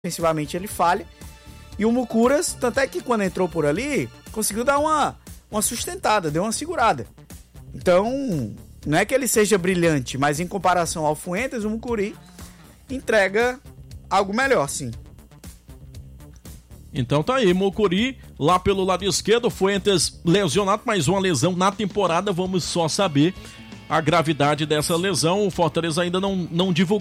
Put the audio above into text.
ofensivamente ele falha. E o Mucuras, tanto é que quando entrou por ali, conseguiu dar uma sustentada, deu uma segurada. Então, não é que ele seja brilhante, mas em comparação ao Fuentes, o Mucuri entrega algo melhor, sim. Então tá aí, Mucuri lá pelo lado esquerdo, Fuentes lesionado, mais uma lesão na temporada, vamos só saber a gravidade dessa lesão. O Fortaleza ainda não divulgou